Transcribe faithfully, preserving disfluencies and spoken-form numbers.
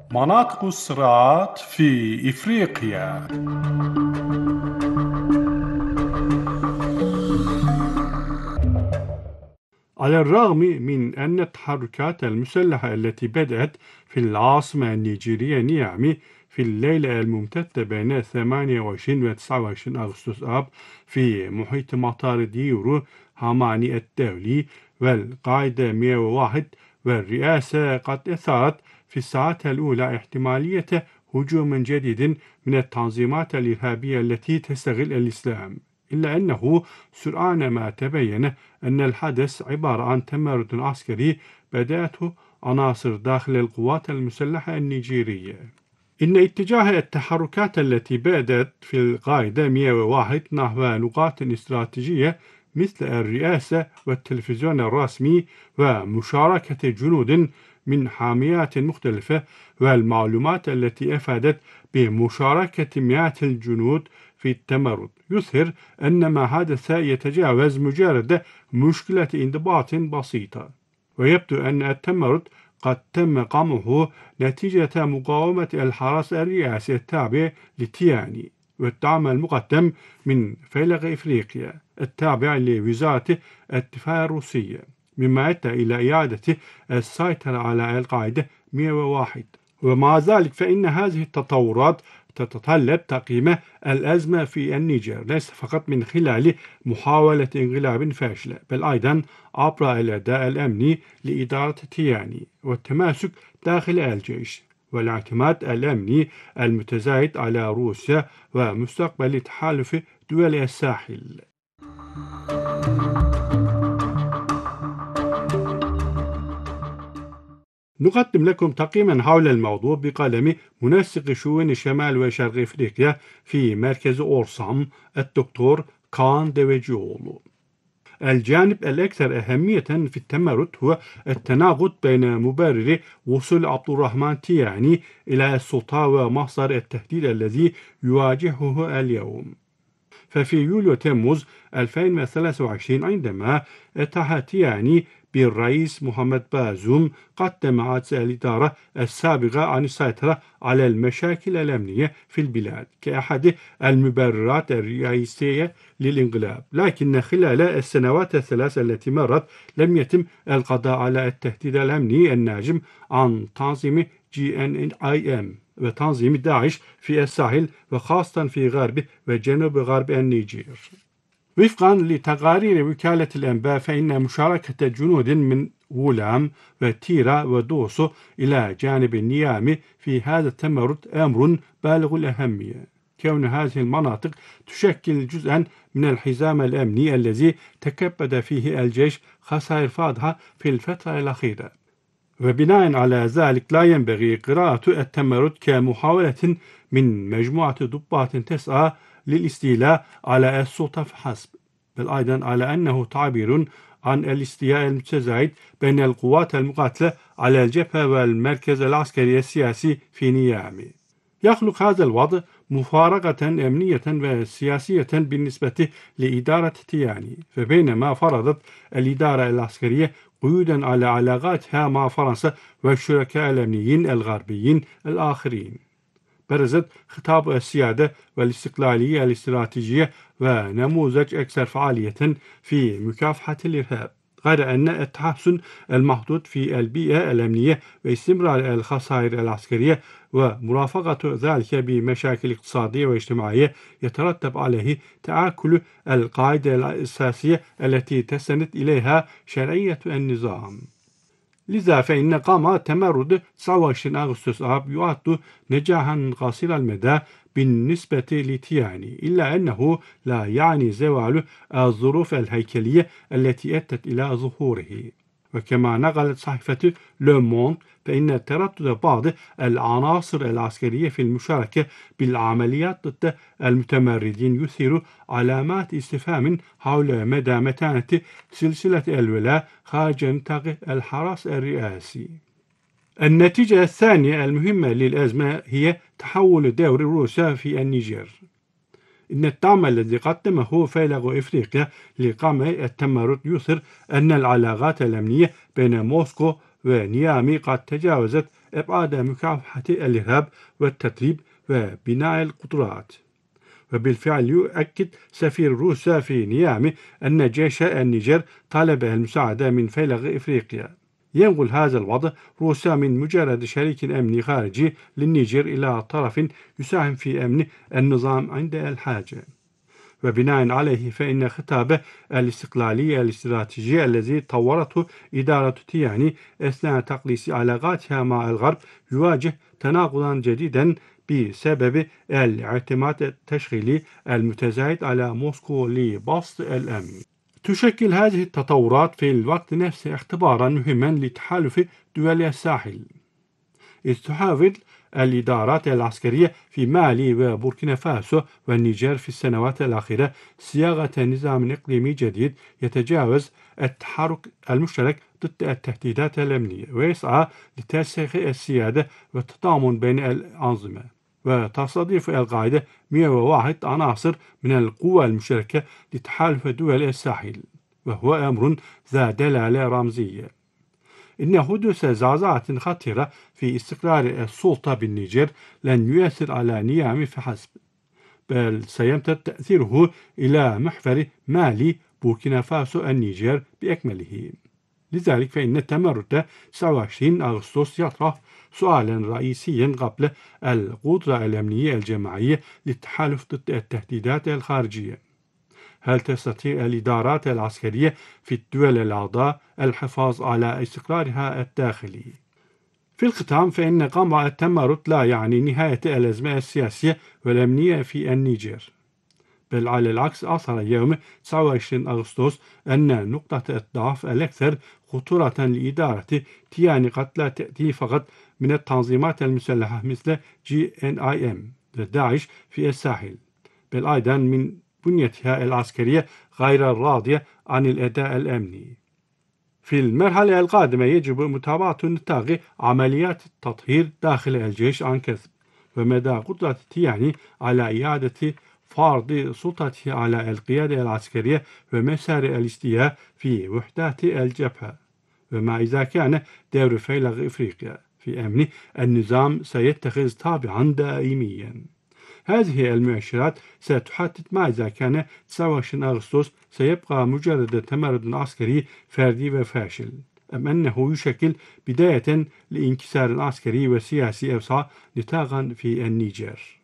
مناطق الصراعات في إفريقيا. على الرغم من أن التحركات المسلحة التي بدأت في العاصمة النيجيرية نيامي في الليلة الممتدة بين ثمانية وعشرين و تسعة وعشرين أغسطس آب في محيط مطار ديورو هاماني الدولي والقاعدة مئة وواحد والرئاسة قد أثارت في الساعات الأولى احتمالية هجوم جديد من التنظيمات الإرهابية التي تستغل الإسلام، إلا أنه سرعان ما تبين أن الحدث عبارة عن تمرد عسكري بدأته عناصر داخل القوات المسلحة النيجيرية. إن اتجاه التحركات التي بدأت في القاعدة مئة وواحد نحو نقاط استراتيجية مثل الرئاسة والتلفزيون الرسمي ومشاركة جنود من حاميات مختلفة والمعلومات التي أفادت بمشاركة مئات الجنود في التمرد يظهر أن ما حدث يتجاوز مجرد مشكلة انضباط بسيطة، ويبدو أن التمرد قد تم قمعه نتيجة مقاومة الحرس الرئاسي التابع لتياني والدعم المقدم من فيلق إفريقيا التابع لوزارة الدفاع الروسية، مما أدى إلى إعادة السيطرة على القاعدة مئة وواحد. ومع ذلك فإن هذه التطورات تتطلب تقييم الأزمة في النيجر ليس فقط من خلال محاولة انقلاب فاشلة، بل أيضا عبر الأداء الأمني لإدارة تياني والتماسك داخل الجيش والاعتماد الأمني المتزايد على روسيا ومستقبل تحالف دول الساحل. نقدم لكم تقييما حول الموضوع بقلم منسق شؤون شمال وشرق إفريقيا في مركز أورسام الدكتور كان ديفيجيولو. الجانب الأكثر أهمية في التمرد هو التناقض بين مبرر وصول عبد الرحمن تياني إلى السلطة ومصدر التهديد الذي يواجهه اليوم. ففي يوليو تموز ألفين وثلاثة وعشرين عندما اتاح تياني بالرئيس محمد بازوم قدم عجز الإدارة السابقة عن السيطرة على المشاكل الأمنية في البلاد كأحد المبررات الرئيسية للانقلاب، لكن خلال السنوات الثلاث التي مرت لم يتم القضاء على التهديد الأمني الناجم عن تنظيم جي إن آي إم وتنظيم داعش في الساحل وخاصة في غرب وجنوب غرب النيجر. وفقا لتقارير وكالة الأنباء فإن مشاركة جنود من غولام وتيرا ودوسو إلى جانب النيامي في هذا التمرد أمر بالغ الأهمية، كون هذه المناطق تشكل جزءا من الحزام الأمني الذي تكبد فيه الجيش خسائر فاضحة في الفترة الأخيرة. وبناء على ذلك لا ينبغي قراءة التمرد كمحاولة من مجموعة ضباط تسعى للاستيلاء على السلطة فحسب، بل أيضا على أنه تعبير عن الاستياء المتزايد بين القوات المقاتلة على الجبهة والمركز العسكري السياسي في نيامي. يخلق هذا الوضع مفارقة أمنية وسياسية بالنسبة لإدارة تياني، فبينما فرضت الإدارة العسكرية قيودا على علاقاتها مع فرنسا والشركاء الأمنيين الغربيين الآخرين، برزت خطاب السيادة والاستقلالية الاستراتيجية ونموذج أكثر فعالية في مكافحة الإرهاب، غير أن التحسن المحدود في البيئة الأمنية واستمرار الخسائر العسكرية ومرافقة ذلك بمشاكل اقتصادية واجتماعية يترتب عليه تآكل القاعدة الأساسية التي تستند إليها شرعية النظام. لذا فإن قام تمرد تسعة وعشرين أغسطس آب يعد نجاحا قصير المدى بالنسبة لتياني، إلا أنه لا يعني زوال الظروف الهيكلية التي أدت إلى ظهوره. وكما نقلت صحيفة لو موند فإن تردد بعض العناصر العسكرية في المشاركة بالعمليات ضد المتمردين يثير علامات استفهام حول مدى متانة سلسلة الولاء خارج نطاق الحرس الرئاسي. النتيجة الثانية المهمة للأزمة هي تحول دور روسيا في النيجر. إن الدعم الذي قدمه فيلق إفريقيا لقمع التمرد يظهر أن العلاقات الأمنية بين موسكو ونيامي قد تجاوزت إبعاد مكافحة الإرهاب والتدريب وبناء القدرات. وبالفعل يؤكد سفير روسيا في نيامي أن جيش النيجر طالب المساعدة من فيلق إفريقيا. ينقل هذا الوضع روسيا من مجرد شريك أمني خارجي للنيجر إلى طرف يساهم في أمن النظام عند الحاجة. وبناء عليه فإن خطاب الاستقلالية الاستراتيجي الذي طورته إدارة تياني أثناء تقليص علاقاتها مع الغرب يواجه تناقضا جديدا بسبب الاعتماد التشغيلي المتزايد على موسكو لبسط الأمن. تشكل هذه التطورات في الوقت نفسه اختبارا مهما لتحالف دول الساحل، إذ تحاول الإدارات العسكرية في مالي وبوركينا فاسو والنيجر في السنوات الأخيرة صياغة نظام إقليمي جديد يتجاوز التحرك المشترك ضد التهديدات الأمنية، ويسعى لترسيخ السيادة والتضامن بين الأنظمة. وتستضيف القاعدة مئة وواحد عناصر من القوى المشتركة لتحالف دول الساحل، وهو أمر ذا دلالة رمزية. إن حدوث زعزعة خطيرة في استقرار السلطة بالنيجر لن يؤثر على نيامي فحسب، بل سيمتد تأثيره إلى محور مالي بوركينا فاسو النيجر بأكمله. لذلك فإن تمرد تسعة وعشرين أغسطس يطرح سؤالا رئيسيا قبل القدرة الأمنية الجماعية للتحالف ضد التهديدات الخارجية. هل تستطيع الإدارات العسكرية في الدول الأعضاء الحفاظ على استقرارها الداخلي؟ في الختام فإن قمع التمرد لا يعني نهاية الأزمة السياسية والأمنية في النيجر، بل على العكس أظهر يوم تسعة وعشرين أغسطس أن نقطة الضعف الأكثر خطورة لإدارة تياني قد لا تأتي فقط من التنظيمات المسلحة مثل جي إن آي إم داعش في الساحل، بل أيضا من بنيتها العسكرية غير الراضية عن الأداء الأمني. في المرحلة القادمة يجب متابعة نطاق عمليات التطهير داخل الجيش عن كثب، ومدى قدرة تياني على إعادة فرض سلطته على القيادة العسكرية ومسار الاستيلاء في وحدات الجبهة، وما إذا كان دور فيلق إفريقيا في أمن النظام سيتخذ طابعا دائميا. هذه المؤشرات ستحدد ما إذا كان تسعة وعشرين أغسطس سيبقى مجرد تمرد عسكري فردي وفاشل، أم أنه يشكل بداية لانكسار عسكري وسياسي أوسع نطاقا في النيجر.